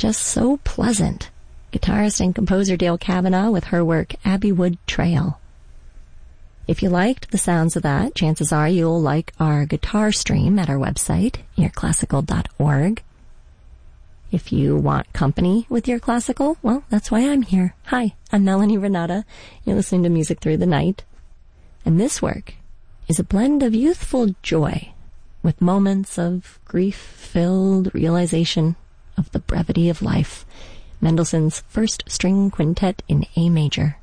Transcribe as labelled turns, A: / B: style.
A: just so pleasant. Guitarist and composer Dale Kavanagh with her work Abbeywood Trail. If you liked the sounds of that, chances are you'll like our guitar stream at our website, earclassical.org. If you want company with Ear Classical, well, that's why I'm here. Hi, I'm Melanie Renata. You're listening to Music Through the Night. And this work is a blend of youthful joy with moments of grief-filled realization of the brevity of life. Mendelssohn's First String Quintet in A major.